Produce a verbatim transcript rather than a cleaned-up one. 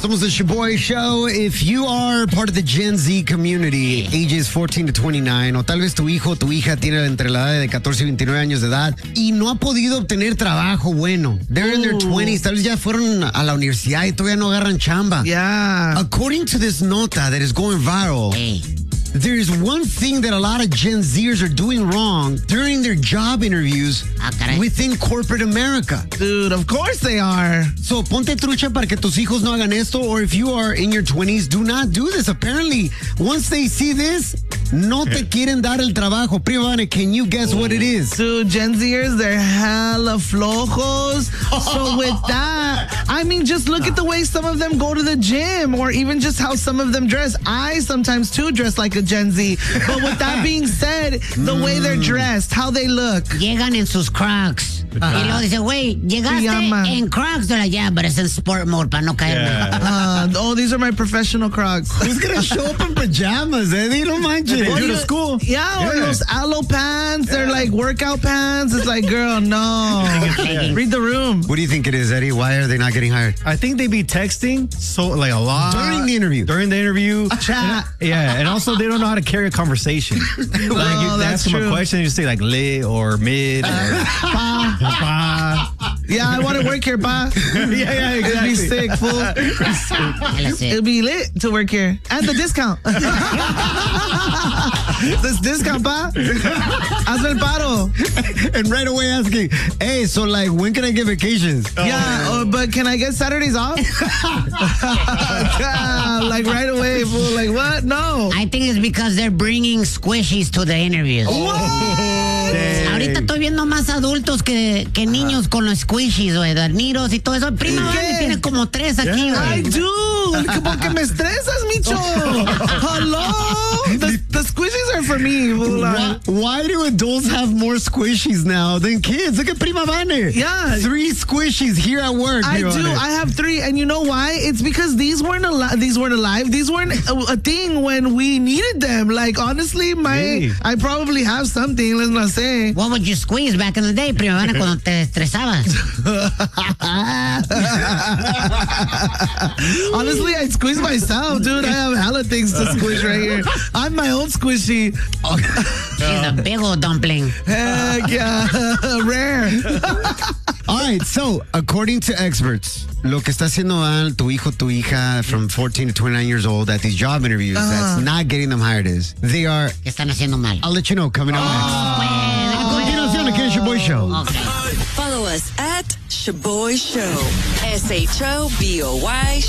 Somos the Shaboy Show. If you are part of the Gen Z community, ages fourteen to twenty-nine, o tal vez tu hijo o tu hija tiene entre la edad de catorce y veintinueve años de edad y no ha podido obtener trabajo bueno. They're in their twenties, tal vez ya fueron a la universidad y todavía no agarran chamba. Yeah. According to this nota that is going viral, Hey. there's one thing that a lot of Gen Zers are doing wrong during their job interviews Ah, caray. within corporate America. Dude, of course they are. So, ponte trucha para que tus hijos no hagan esto, or if you are in your twenties, do not do this. Apparently, once they see this, no te quieren dar el trabajo. Prima Vane, can you guess what it is? Dude, Gen Zers, they're hella flojos. So with that, I mean, just look at the way some of them go to the gym, or even just how some of them dress. I sometimes, too, dress like a Gen Z. But with that being said, the way they're dressed, how they look. Llegan en sus Crocs. Y luego dice, güey, llegaste Pijama. en Crocs. They're like, yeah, but it's in sport mode para no caerme. Uh, oh, these are my professional Crocs. Who's gonna show up in pajamas, Eddie? No manches. Or Go you- to school. Yeah, or those aloe pants. They're like workout pants. It's like, girl, no. Read the room. What do you think it is, Eddie? Why are they not getting hired? I think they be texting so like a lot During the interview. During the interview, Chat. And, yeah, and also they don't know how to carry a conversation. Like you Oh, they that's ask them true. a question, you say like lit or mid. Or, Pa. pa. Yeah, I want to work here, pa. yeah, yeah, It'd exactly. be sick, fool. That's it. It'd be lit to work here. And the discount. This discount, pa. Hazme el paro. And right away asking, hey, so like, when can I get vacations? Yeah, oh, but can I get Saturdays off? Yeah, like right away, fool. Like, what? No. I think it's because they're bringing squishies to the interviews. Ahorita estoy viendo más adultos que, que niños con los squishies, güey, Darniros y todo eso. Prima ¿Qué? Vane tiene como tres aquí, I güey. do. Porque me estresas, Micho. Hello? The, the squishies are for me, fool. Why, why do adults have more squishies now than kids? Look at Prima Vane. Yeah. Three squishies here at work. I Prima do. Vane. I have three, and you know why? It's because these weren't alive. These weren't alive. These weren't a, a thing when we needed them. Like honestly, my Hey. I probably have something. Let's not say. What would you squeeze back in the day, Prima Vane, cuando te estresabas? Honestly, I'd squeeze myself, dude. I have hella things to squish right here. I'm my own squishy. She's a big old dumpling. Heck yeah, rare. All right, so according to experts, lo que está haciendo mal tu hijo, tu hija from fourteen to twenty-nine years old at these job interviews that's not getting them hired is they are, ¿Qué están haciendo mal? I'll let you know coming up next. A continuación, aquí en el Shaboy Show. Okay. Follow us at Shaboy Show. S H O B O Y